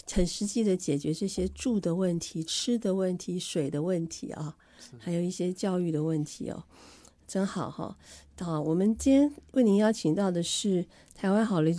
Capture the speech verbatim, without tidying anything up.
很实际的解决这些住的问题、吃的问题、水的问题啊，还有一些教育的问题哦，真好哈。好，我们今天为您邀请到的是台湾好了